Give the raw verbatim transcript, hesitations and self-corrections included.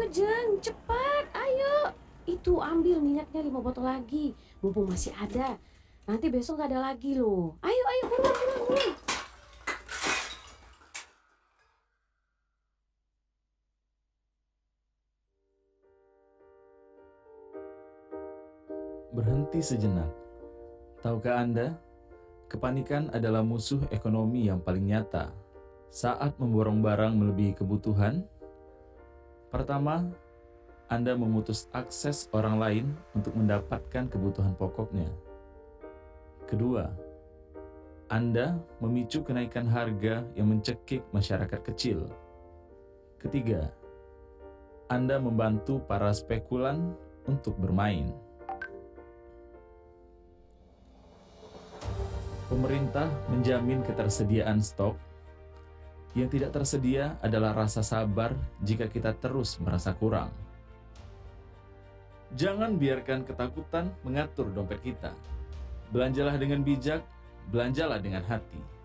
Jeng, cepat, ayo. Itu ambil minyaknya lima botol lagi, mumpung masih ada. Nanti besok nggak ada lagi loh. Ayo, ayo, buruan, buruan, buruan. Berhenti sejenak. Tahukah Anda, kepanikan adalah musuh ekonomi yang paling nyata. Saat memborong barang melebihi kebutuhan, pertama, Anda memutus akses orang lain untuk mendapatkan kebutuhan pokoknya. Kedua, Anda memicu kenaikan harga yang mencekik masyarakat kecil. Ketiga, Anda membantu para spekulan untuk bermain. Pemerintah menjamin ketersediaan stok. Yang tidak tersedia adalah rasa sabar jika kita terus merasa kurang. Jangan biarkan ketakutan mengatur dompet kita. Belanjalah dengan bijak, belanjalah dengan hati.